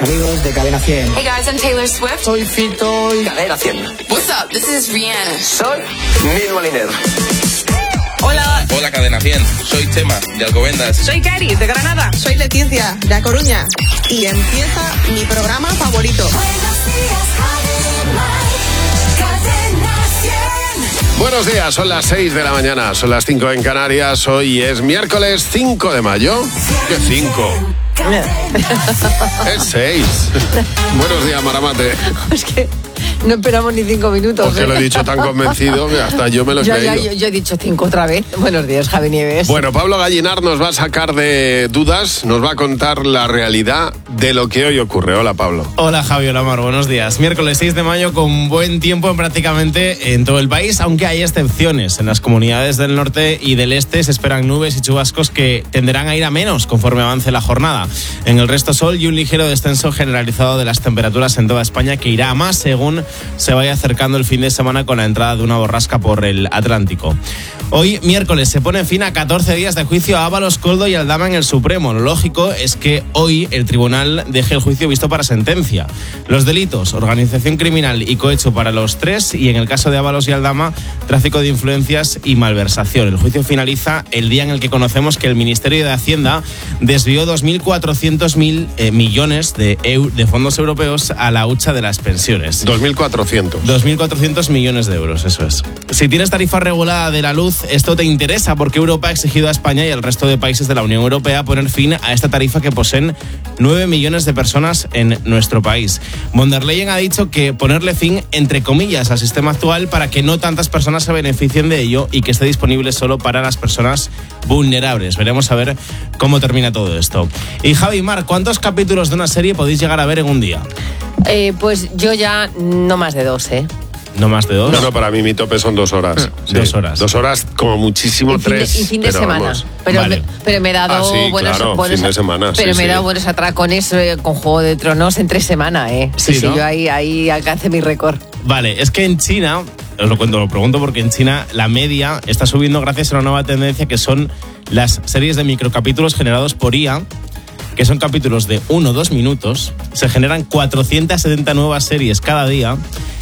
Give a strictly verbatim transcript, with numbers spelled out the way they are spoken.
Amigos de Cadena cien. Hey guys, I'm Taylor Swift. Soy Fito y Cadena cien. What's up? This is Rihanna. Soy Neil Moliner. Hola. Hola Cadena cien, soy Chema de Alcobendas. Soy Cari de Granada. Soy Leticia de A Coruña. Y empieza mi programa favorito. Buenos días, Cadena cien. Buenos días, son las seis de la mañana, son las cinco en Canarias. Hoy es miércoles cinco de mayo. ¿Qué cinco? Es seis. Buenos días, Maramate. Es que no esperamos ni cinco minutos. Porque ¿eh? lo he dicho tan convencido que hasta yo me lo he ya, creído. ya, yo, yo he dicho cinco otra vez. Buenos días, Javi Nieves. Bueno, Pablo Gallinar nos va a sacar de dudas, nos va a contar la realidad de lo que hoy ocurre. Hola, Pablo. Hola, Javi, hola, Mar, buenos días. Miércoles seis de mayo con buen tiempo prácticamente en todo el país, aunque hay excepciones. En las comunidades del norte y del este se esperan nubes y chubascos que tenderán a ir a menos conforme avance la jornada. En el resto sol y un ligero descenso generalizado de las temperaturas en toda España que irá a más según se vaya acercando el fin de semana con la entrada de una borrasca por el Atlántico. Hoy, miércoles, se pone fin a catorce días de juicio a Ábalos, Koldo y Aldama en el Supremo. Lo lógico es que hoy el tribunal deje el juicio visto para sentencia. Los delitos, organización criminal y cohecho para los tres, y en el caso de Ábalos y Aldama, tráfico de influencias y malversación. El juicio finaliza el día en el que conocemos que el Ministerio de Hacienda desvió dos mil cuatrocientos mil eh, millones de, eu- de fondos europeos a la hucha de las pensiones. dos mil cuatrocientos. dos mil cuatrocientos millones de euros, eso es. Si tienes tarifa regulada de la luz, esto te interesa porque Europa ha exigido a España y al resto de países de la Unión Europea poner fin a esta tarifa que poseen nueve millones de personas en nuestro país. Von der Leyen ha dicho que ponerle fin, entre comillas, al sistema actual para que no tantas personas se beneficien de ello y que esté disponible solo para las personas vulnerables. Veremos a ver cómo termina todo esto. Y Javi, Mar, ¿cuántos capítulos de una serie podéis llegar a ver en un día? Eh, pues yo ya no más de dos, ¿eh? No más de dos. No, no, para mí mi tope son dos horas. Sí, Dos horas. Dos horas, como muchísimo, Y fin de, tres. y fin de pero semana. vamos. Pero, Vale. me, pero me he dado Ah, sí, buenos, claro, buenos fin de semana, Pero sí, me he sí. dado buenos atracones eh, con Juego de Tronos en tres semanas, ¿eh? Sí, Sí, sí, ¿no? yo ahí, ahí alcancé mi récord. Vale, es que en China, os lo cuento, lo pregunto porque en China la media está subiendo gracias a una nueva tendencia que son las series de microcapítulos generados por I A, que son capítulos de uno o dos minutos. Se generan cuatrocientas setenta nuevas series cada día